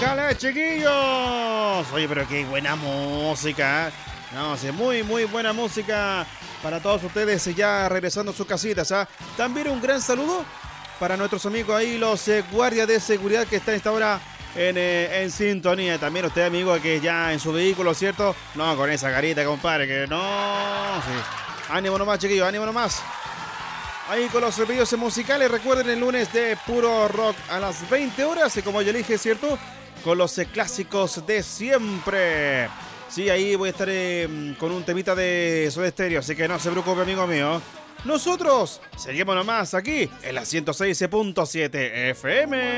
musicales, chiquillos. Oye, pero qué buena música. No, sí, muy buena música para todos ustedes ya regresando a sus casitas. También un gran saludo para nuestros amigos ahí, los guardias de seguridad que están a esta hora en sintonía. También usted, amigo, que ya en su vehículo, ¿cierto? No, con esa carita, compadre, que no. Sí. Ánimo nomás, chiquillos, ánimo nomás. Ahí con los videos musicales, recuerden el lunes de puro rock a las 20 horas, y como ya dije, ¿cierto? Con los clásicos de siempre. Sí, ahí voy a estar con un temita de Soda Stereo, así que no se preocupe, amigo mío. Nosotros seguimos nomás aquí en la 106.7 FM.